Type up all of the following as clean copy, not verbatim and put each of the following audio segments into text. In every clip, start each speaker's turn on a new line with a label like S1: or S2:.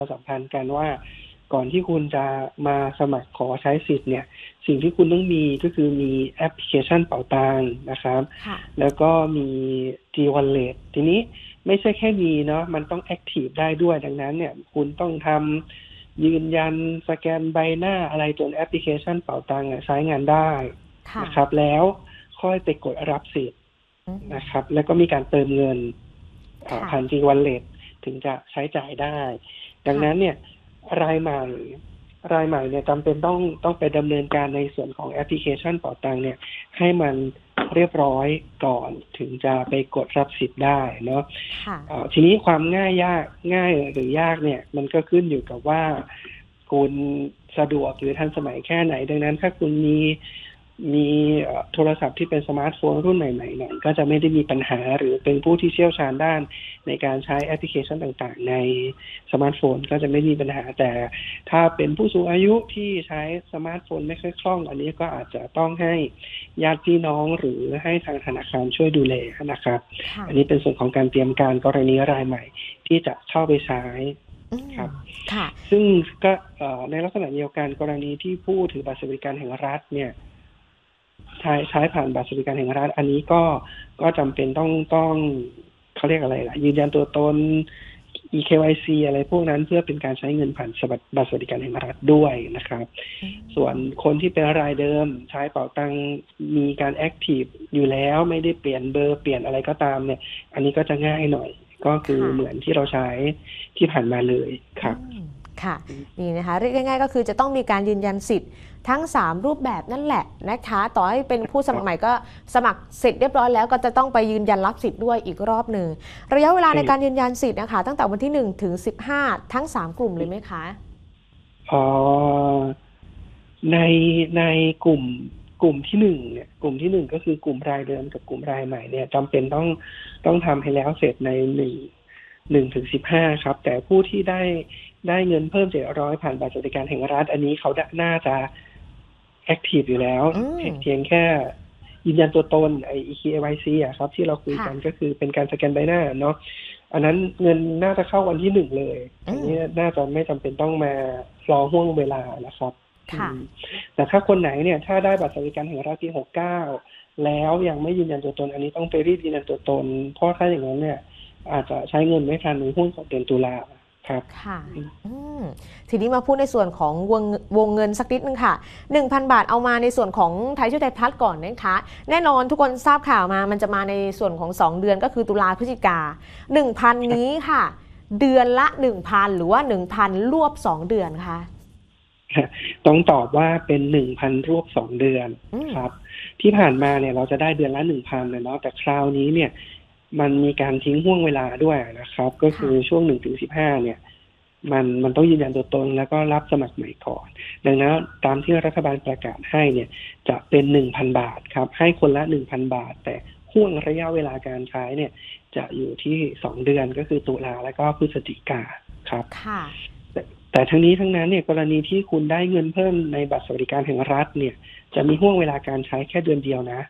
S1: สัมพันธ์กันว่าก่อนที่คุณจะมาสมัครขอใช้สิทธิ์เนี่ยสิ่งที่คุณต้องมีก็คือมีแอปพลิเคชันเป๋าตังค์นะครับแล้วก็มี G-Wallet ทีนี้ไม่ใช่แค่มีเนาะมันต้องแอคทีฟได้ด้วยดังนั้นเนี่ยคุณต้องทำยืนยันสแกนใบหน้าอะไรจนแอปพลิเคชันเป๋าตังค์ใช้งานได้นะครับแล้วค่อยไปกดรับสิทธิ์นะครับแล้วก็มีการเติมเงินผ่าน G-Wallet ถึงจะใช้จ่ายได้ดังนั้นเนี่ยรายใหม่เนี่ยจำเป็นต้องไปดำเนินการในส่วนของแอปพลิเคชันเป๋าตังค์เนี่ยให้มันเรียบร้อยก่อนถึงจะไปกดรับสิทธิ์ได้เนาะทีนี้ความง่ายหรือยากเนี่ยมันก็ขึ้นอยู่กับว่าคุณสะดวกหรือทันสมัยแค่ไหนดังนั้นถ้าคุณมีโทรศัพท์ที่เป็นสมาร์ทโฟนรุ่นใหม่ๆหน่อยก็จะไม่ได้มีปัญหาหรือเป็นผู้ที่เชี่ยวชาญด้านในการใช้แอปพลิเคชันต่างๆในสมาร์ทโฟนก็จะไม่มีปัญหาแต่ถ้าเป็นผู้สูงอายุที่ใช้สมาร์ทโฟนไม่ค่อยคล่องอันนี้ก็อาจจะต้องให้ญาติพี่น้องหรือให้ทางธนาคารช่วยดูแลนะครับอันนี้เป็นส่วนของการเตรียมการกรณีรายใหม่ที่จะเข้าไปใช้ครับซึ่งก็ในลักษณะเดียวกันกรณีที่ผู้ถือบัตรสวัสดิการแห่งรัฐเนี่ยใช้ผ่านบัตรสวัสดิการแห่งรัฐอันนี้ก็จำเป็นต้องเขาเรียกอะไรล่ะยืนยันตัวตน eKYC อะไรพวกนั้นเพื่อเป็นการใช้เงินผ่านบัตรสวัสดิการแห่งรัฐด้วยนะครับส่วนคนที่เป็นรายเดิมใช้เป๋าตังมีการแอคทีฟอยู่แล้วไม่ได้เปลี่ยนเบอร์เปลี่ยนอะไรก็ตามเนี่ยอันนี้ก็จะง่ายหน่อยก็คือเหมือนที่เราใช้ที่ผ่านมาเลยครับ
S2: ค่ะนี่นะคะเรียกง่ายๆก็คือจะต้องมีการยืนยันสิทธิ์ทั้ง3รูปแบบนั่นแหละนะคะต่อให้เป็นผู้สมัครใหม่ก็สมัครเสร็จเรียบร้อยแล้วก็จะต้องไปยืนยันรับสิทธิ์ด้วยอีกรอบหนึ่งระยะเวลาในการยืนยันสิทธิ์นะคะตั้งแต่วันที่1ถึง15ทั้ง3กลุ่มเลยไหมคะ
S1: ในกลุ่มที่1เนี่ยกลุ่มที่1ก็คือกลุ่มรายเดิมกับกลุ่มรายใหม่เนี่ยจำเป็นต้องทำให้แล้วเสร็จใน1ถึง15ครับแต่ผู้ที่ได้เงินเพิ่ม700ผ่านบัตรสวัสดิการแห่งรัฐอันนี้เขาน่าจะแอคทีฟอยู่แล้วเพียงแค่ยืนยันตัวตนeKYC อ่ะครับที่เราคุยกันก็คือเป็นการสแกนใบหน้าเนาะอันนั้นเงินน่าจะเข้าวันที่1เลยอันนี้น่าจะไม่จำเป็นต้องมารอห่วงเวลานะครับแต่ถ้าคนไหนเนี่ยถ้าได้บัตรสวัสดิการแห่งรัฐปี69แล้วยังไม่ยืนยันตัวตนอันนี้ต้องไปรีบยืนยันตัวตนเพราะถ้าอย่างนั้นเนี่ยอาจจะใช้เงินไม่ทันในหุ้นของเดือนตุลาครับ
S2: ค่ะทีนี้มาพูดในส่วนของวงเงินสักนิดนึงค่ะ 1,000 บาทเอามาในส่วนของไทยช่วยไทยพลัสก่อนนะคะแน่นอนทุกคนทราบข่าวมามันจะมาในส่วนของ2เดือนก็คือตุลาพฤศจิกา 1,000 นี้ค่ะเดือนละ 1,000 หรือว่า 1,000 รวบ2เดือนคะ
S1: ต้องตอบว่าเป็น 1,000 รวบ2เดือนครับที่ผ่านมาเนี่ยเราจะได้เดือนละ 1,000 เนาะแต่คราวนี้เนี่ยมันมีการทิ้งห่วงเวลาด้วยนะครับก็คือช่วง 1-15 เนี่ยมันต้องยืนยันตัวตนแล้วก็รับสมัครใหม่ก่อนดังนั้นตามที่รัฐบาลประกาศให้เนี่ยจะเป็น 1,000 บาทครับให้คนละ 1,000 บาทแต่ห่วงระยะเวลาการใช้เนี่ยจะอยู่ที่2เดือนก็คือตุลาแล้วก็พฤศจิกาครับแต่ทั้งนี้ทั้งนั้นเนี่ยกรณีที่คุณได้เงินเพิ่มในบัตรสวัสดิการแห่งรัฐเนี่ยจะมีห่วงเวลาการใช้แค่เดือนเดียวนะ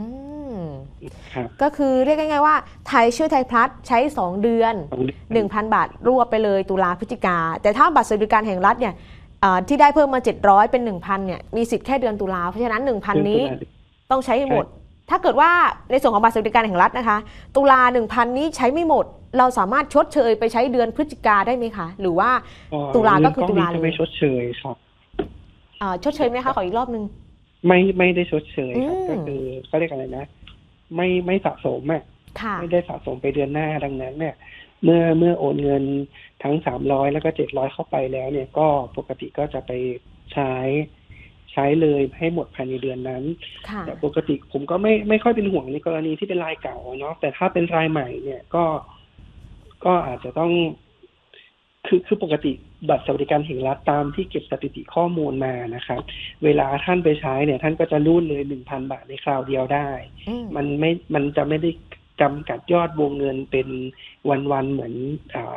S2: ก็คือเรียกง่ายๆว่าไทยช่วยไทยพลัสใช้2เดือน 1,000 บาทรวบไปเลยตุลาพฤศจิกาแต่ถ้าบัตรสวัสดิการแห่งรัฐเนี่ยที่ได้เพิ่มมา700เป็น 1,000 เนี่ยมีสิทธิ์แค่เดือนตุลาเพราะฉะนั้น 1,000 นี้ต้องใช้ให้หมดถ้าเกิดว่าในส่วนของบัตรสวัสดิการแห่งรัฐนะคะตุลา 1,000 นี้ใช้ไม่หมดเราสามารถชดเชยไปใช้เดือนพฤศจิกาได้ไหมคะหรือว่าตุลาก็คือตุลาเลย
S1: ไม่ชดเชยครับ
S2: ชดเชยไหมคะขออีกรอบนึง
S1: ไม่ได้ชดเชยครับก็คือเขาเรียกอะไรนะไม่สะสมไม่ได้สะสมไปเดือนหน้าดังนั้นเนี่ยเมื่อโอนเงินทั้ง300แล้วก็700เข้าไปแล้วเนี่ยก็ปกติก็จะไปใช้เลยให้หมดภายในเดือนนั้นแต่ปกติผมก็ไม่ค่อยเป็นห่วงในกรณีที่เป็นรายเก่าเนาะแต่ถ้าเป็นรายใหม่เนี่ยก็อาจจะต้องคือปกติบัตรสวัสดิการแห่งรัฐตามที่เก็บสถิติข้อมูลมานะครับเวลาท่านไปใช้เนี่ยท่านก็จะรูดเลย 1,000 บาทในคราวเดียวได้มันจะไม่ได้จำกัดยอดวงเงินเป็นวันๆเหมือน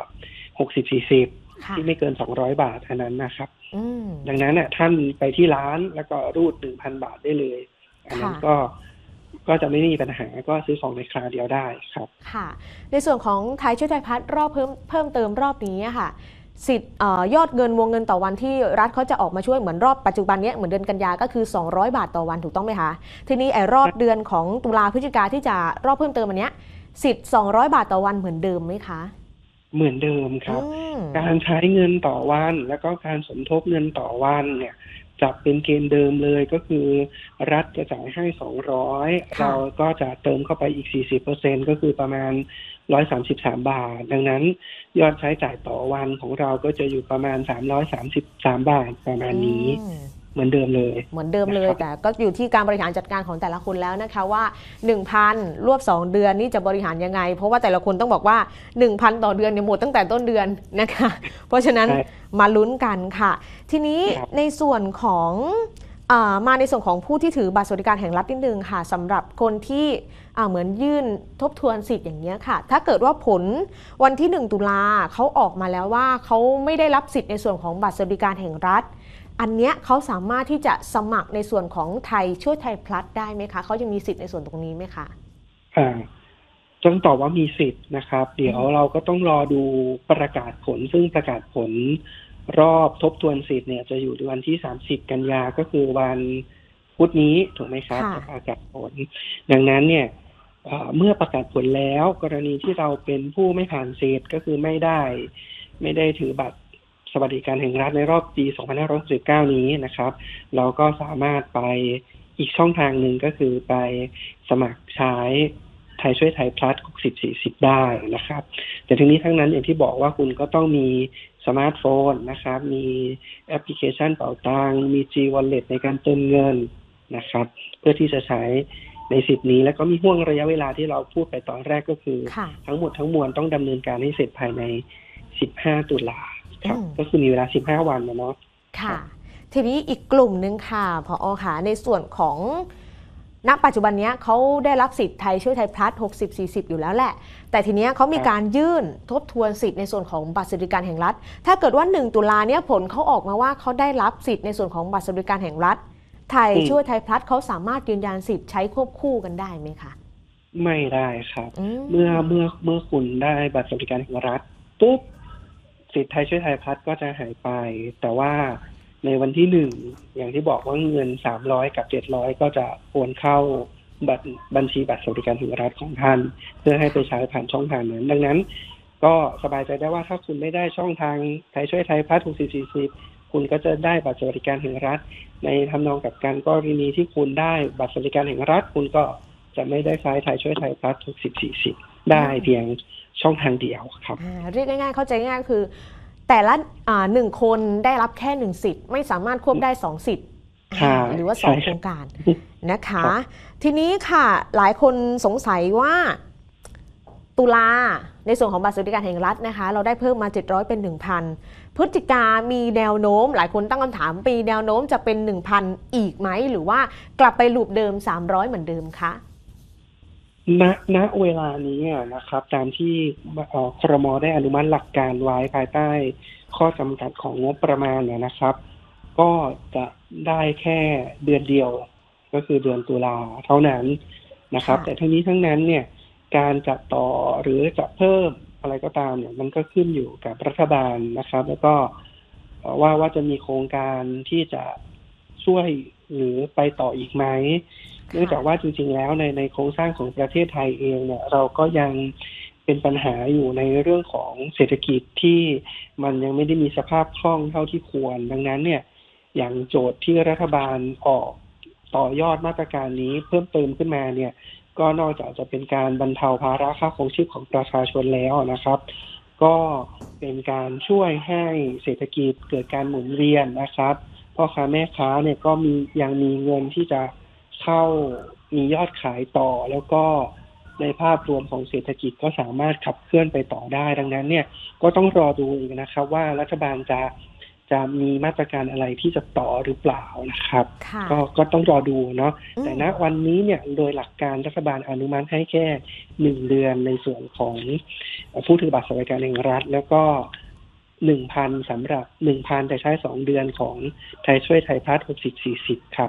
S1: 60-40ที่ไม่เกิน200 บาทอันนั้นนะครับดังนั้นน่ะท่านไปที่ร้านแล้วก็รูด 1,000 บาทได้เลยอันนั้นก็จะไม่มีปัญหาก็ซื้อของในคราวเดียวได้ครับ
S2: ค่ะในส่วนของไทยช่วยไทยพลัสรอบเพิ่มเติมรอบนี้ค่ะสิทธิ์ยอดเงินวงเงินต่อวันที่รัฐเขาจะออกมาช่วยเหมือนรอบปัจจุบันนี้เหมือนเดือนกันยาก็คือ200 บาทต่อวันถูกต้องไหมคะทีนี้ไอ้รอบเดือนของตุลาพฤศจิกาที่จะรอบเพิ่มเติมอันเนี้ยสิทธิ์200 บาทต่อวันเหมือนเดิมไหมคะ
S1: เหมือนเดิมครับการใช้เงินต่อวันแล้วก็การสมทบเงินต่อวันเนี่ยจะเป็นเกณฑ์เดิมเลยก็คือรัฐจะจ่ายให้200เราก็จะเติมเข้าไปอีก 40% ก็คือประมาณ133 บาทดังนั้นยอดใช้จ่ายต่อวันของเราก็จะอยู่ประมาณ333 บาทประมาณนี้เหมือนเดิมเลย
S2: แต่ก็อยู่ที่การบริหารจัดการของแต่ละคนแล้วนะคะว่า 1,000 รวบ2เดือนนี่จะบริหารยังไงเพราะว่าแต่ละคนต้องบอกว่า 1,000 ต่อเดือนเนี่ยหมดตั้งแต่ต้นเดือนนะคะเพราะฉะนั้นมาลุ้นกันค่ะทีนี้ในส่วนของมาในส่วนของผู้ที่ถือบัตรสวัสดิการแห่งรัฐนิดนึงค่ะสำหรับคนที่เหมือนยื่นทบทวนสิทธิ์อย่างนี้ค่ะถ้าเกิดว่าผลวันที่1 ตุลาเขาออกมาแล้วว่าเขาไม่ได้รับสิทธิ์ในส่วนของบัตรสวัสดิการแห่งรัฐอันเนี้ยเขาสามารถที่จะสมัครในส่วนของไทยช่วยไทยพลัสได้ไหมคะเขายังมีสิทธิ์ในส่วนตรงนี้ไหมคะ
S1: ต้องตอบว่ามีสิทธิ์นะครับเดี๋ยวเราก็ต้องรอดูประกาศผลซึ่งประกาศผลรอบทบทวนสิทธิ์เนี่ยจะอยู่ในวันที่30 กันยาก็คือวันพุธนี้ถูกไหมครับจะประกาศผลดังนั้นเนี่ยเมื่อประกาศผลแล้วกรณีที่เราเป็นผู้ไม่ผ่านสิทธิ์ก็คือไม่ได้ถือบัตรสวัสดิการแห่งรัฐในรอบปี2569นี้นะครับเราก็สามารถไปอีกช่องทางหนึ่งก็คือไปสมัครใช้ไทยช่วยไทยพลัส60-40ได้นะครับแต่ทีนี้ทั้งนั้นอย่างที่บอกว่าคุณก็ต้องมีสมาร์ทโฟนนะครับมีแอปพลิเคชันเป๋าตังมี G Wallet ในการเติมเงินนะครับเพื่อที่จะใช้ในสิทธิ์นี้แล้วก็มีห่วงระยะเวลาที่เราพูดไปตอนแรกก็คือทั้งหมดทั้งมวลต้องดำเนินการให้เสร็จภายใน15 ตุลาครับก็คือมีเวลา15 วันนะเนาะ
S2: ค่ะทีนี้อีกกลุ่มนึงค่ะผอ.ค่ะในส่วนของณปัจจุบันนี้เขาได้รับสิทธิ์ไทยช่วยไทยพลัส60-40อยู่แล้วแหละแต่ทีนี้เขามีการยื่นทบทวนสิทธิ์ในส่วนของบัตรสวัสดิการแห่งรัฐถ้าเกิดว่า1 ตุลาเนี่ยผลเขาออกมาว่าเขาได้รับสิทธิ์ในส่วนของบัตรสวัสดิการแห่งรัฐไทยช่วยไทยพลัสเขาสามารถยืนยันสิทธิ์ใช้ควบคู่กันได้ไหมคะ
S1: ไม่ได้ครับเมื่อคุณได้บัตรสวัสดิการแห่งรัฐปุ๊บสิทธิ์ไทยช่วยไทยพลัสก็จะหายไปแต่ว่าในวันที่1อย่างที่บอกว่าเงิน300กับ700ก็จะโอนเข้าบัญชีบัตรสวัสดิการแห่งรัฐของท่านเพื่อให้ไปใช้ผ่านช่องทางนั้นดังนั้นก็สบายใจได้ว่าถ้าคุณไม่ได้ช่องทางไทยช่วยไทยพลัส60-40คุณก็จะได้บัตรสวัสดิการแห่งรัฐในทำนองกับการกรณีที่คุณได้บัตรสวัสดิการแห่งรัฐคุณก็จะไม่ได้ใช้ไทยช่วยไทยพลัส60-40ได้เพียงช่องทางเดียวครับ
S2: เรียกง่ายๆเข้าใจง่ายคือแต่ละ1 คนได้รับแค่1 สิทธิ์ไม่สามารถควบได้2 สิทธิ์หรือว่า2 โครงการนะคะทีนี้ค่ะหลายคนสงสัยว่าตุลาในส่วนของบัตรสวัสดิการแห่งรัฐนะคะเราได้เพิ่มมา700เป็น 1,000 พฤศจิกามีแนวโน้มหลายคนตั้งคำถามปีแนวโน้มจะเป็น 1,000 อีกไหมหรือว่ากลับไปลูปเดิม300เหมือนเดิมคะ
S1: ณเวลานี้นะครับตามที่ครม.ได้อนุมัติหลักการไว้ภายใต้ข้อจำกัดของงบประมาณนะครับก็จะได้แค่เดือนเดียวก็คือเดือนตุลาเท่านั้นนะครับแต่ทั้งนี้ทั้งนั้นเนี่ยการจะต่อหรือจะเพิ่มอะไรก็ตามเนี่ยมันก็ขึ้นอยู่กับรัฐบาลนะครับแล้วก็ว่าจะมีโครงการที่จะช่วยหรือไปต่ออีกไหมเนื่องจากว่าจริงๆแล้วในโครงสร้างของประเทศไทยเองเนี่ยเราก็ยังเป็นปัญหาอยู่ในเรื่องของเศรษฐกิจที่มันยังไม่ได้มีสภาพคล่องเท่าที่ควรดังนั้นเนี่ยอย่างโจทย์ที่รัฐบาลออกต่อยอดมาตรการนี้เพิ่มเติมขึ้นมาเนี่ยก็นอกจากจะเป็นการบรรเทาภาระค่าครองชีพของประชาชนแล้วนะครับก็เป็นการช่วยให้เศรษฐกิจเกิดการหมุนเวียนนะครับพ่อค้าแม่ค้าเนี่ยก็ยังมีเงินที่จะเข้ามียอดขายต่อแล้วก็ในภาพรวมของเศรษฐกิจก็สามารถขับเคลื่อนไปต่อได้ดังนั้นเนี่ยก็ต้องรอดูอีกนะครับว่ารัฐบาลจะมีมาตรการอะไรที่จะต่อหรือเปล่านะครับก็ต้องรอดูเนาะแต่ณวันนี้เนี่ยโดยหลักการรัฐบาลอนุมัติให้แค่1 เดือนในส่วนของผู้ถือบัตรสวัสดิการแห่งรัฐแล้วก็ 1,000 สำหรับ 1,000 แต่ใช้2 เดือนของไทยช่วยไทยพลัส60-40ครับ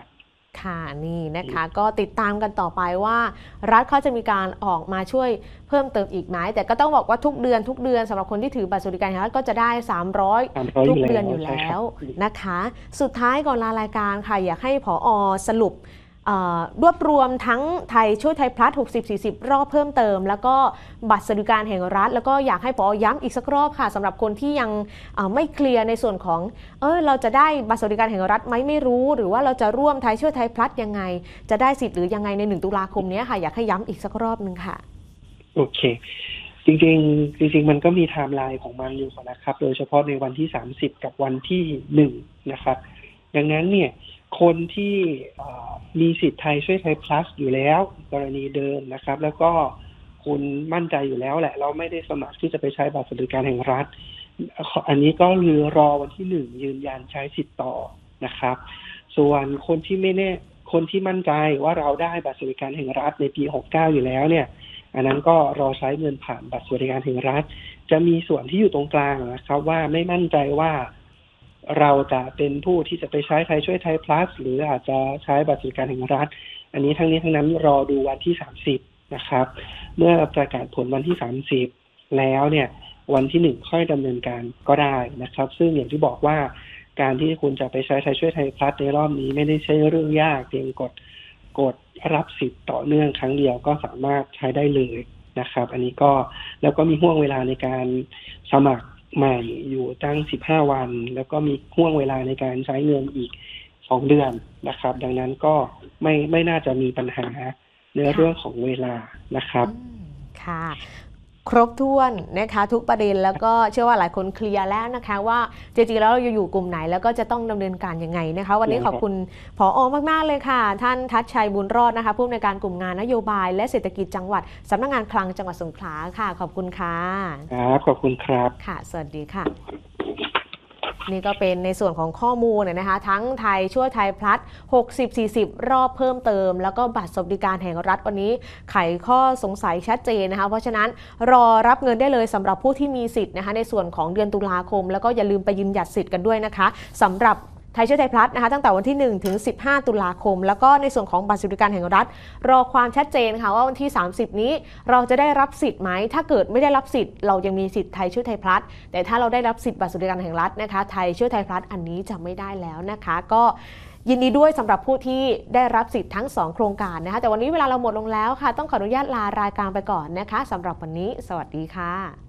S2: ค่ะนี่นะคะก็ติดตามกันต่อไปว่ารัฐเขาจะมีการออกมาช่วยเพิ่มเติมอีกไหมแต่ก็ต้องบอกว่าทุกเดือนสำหรับคนที่ถือบัตรสวัสดิการแห่งรัฐก็จะได้300ทุกเดือนอยู่แล้วนะคะสุดท้ายก่อนลารายการค่ะอยากให้ผอ.สรุปรวบรวมทั้งไทยช่วยไทยพลัส60-40 รอบเพิ่มเติมแล้วก็บัตรสวัสดิการแห่งรัฐแล้วก็อยากให้ผอ.ย้ำอีกสักรอบค่ะสำหรับคนที่ยังไม่เคลียร์ในส่วนของเราจะได้บัตรสวัสดิการแห่งรัฐไหมไม่รู้หรือว่าเราจะร่วมไทยช่วยไทยพลัสยังไงจะได้สิทธิ์หรือยังไงใน1 ตุลาคมนี้ค่ะอยากให้ย้ำอีกสักรอบนึงค่ะ
S1: โอเคจริงมันก็มีไทม์ไลน์ของมันอยู่นะครับโดยเฉพาะในวันที่30กับวันที่1นะครับดังนั้นเนี่ยคนที่มีสิทธิ์ไทยช่วยไทยพลัสอยู่แล้วกรณีเดิมนะครับแล้วก็คุณมั่นใจอยู่แล้วแหละเราไม่ได้สมัครที่จะไปใช้บัตรสวัสดิการแห่งรัฐอันนี้ก็คือรอวันที่1ยืนยันใช้สิทธิ์ต่อนะครับส่วนคนที่ไม่แน่คนที่มั่นใจว่าเราได้บัตรสวัสดิการแห่งรัฐในปี69อยู่แล้วเนี่ยอันนั้นก็รอใช้เงินผ่านบัตรสวัสดิการแห่งรัฐจะมีส่วนที่อยู่ตรงกลางนะครับว่าไม่มั่นใจว่าเราจะเป็นผู้ที่จะไปใช้ไทยช่วยไทยพลัสหรืออาจจะใช้บัตรสวัสดิการแห่งรัฐอันนี้ทั้งนี้ทั้งนั้นรอดูวันที่30นะครับเมื่อประกาศผลวันที่30แล้วเนี่ยวันที่1ค่อยดำเนินการก็ได้นะครับซึ่งอย่างที่บอกว่าการที่คุณจะไปใช้ไทยช่วยไทยพลัสในรอบนี้ไม่ได้ใช่เรื่องยากเพียงกดรับสิทธิ์ต่อเนื่องครั้งเดียวก็สามารถใช้ได้เลยนะครับอันนี้ก็แล้วก็มีห่วงเวลาในการสมัครใหม่อยู่ตั้ง15วันแล้วก็มีห่วงเวลาในการใช้เงินอีก2เดือนนะครับดังนั้นก็ไม่น่าจะมีปัญหาในเรื่องของเวลานะครับ
S2: ค่ะครบถ้วนนะคะทุกประเด็นแล้วก็เชื่อว่าหลายคนเคลียร์แล้วนะคะว่าจริงๆแล้วเราอยู่กลุ่มไหนแล้วก็จะต้องดำเนินการยังไงนะคะวันนี้ขอบคุณผอ.มากๆเลยค่ะท่านทัชชัยบุญรอดนะคะผู้อำนวยการกลุ่มงานนโยบายและเศรษฐกิจจังหวัดสำนักงานคลังจังหวัดสงขลาค่ะขอบคุณค่ะ
S1: ครับขอบคุณครับ
S2: ค่ะสวัสดีค่ะนี่ก็เป็นในส่วนของข้อมูลนะคะทั้งไทยช่วยไทยพลัส60-40 รอบเพิ่มเติมแล้วก็บัตรสวัสดิการแห่งรัฐวันนี้ไขข้อสงสัยชัดเจนนะคะเพราะฉะนั้นรอรับเงินได้เลยสำหรับผู้ที่มีสิทธิ์นะคะในส่วนของเดือนตุลาคมแล้วก็อย่าลืมไปยืนหยัดสิทธิ์กันด้วยนะคะสำหรับไทยช่วยไทยพลัสนะคะตั้งแต่วันที่1ถึง15ตุลาคมแล้วก็ในส่วนของบัตรสวัสดิการแห่งรัฐรอความชัดเจนค่ะว่าวันที่30นี้เราจะได้รับสิทธิ์ไหมถ้าเกิดไม่ได้รับสิทธิ์เรายังมีสิทธิ์ไทยช่วยไทยพลัสแต่ถ้าเราได้รับสิทธิ์บัตรสวัสดิการแห่งรัฐนะคะไทยช่วยไทยพลัสอันนี้จะไม่ได้แล้วนะคะก็ยินดีด้วยสำหรับผู้ที่ได้รับสิทธิ์ทั้ง2โครงการนะคะแต่วันนี้เวลาเราหมดลงแล้วค่ะต้องขออนุญาตลารายการไปก่อนนะคะสำหรับวันนี้สวัสดีค่ะ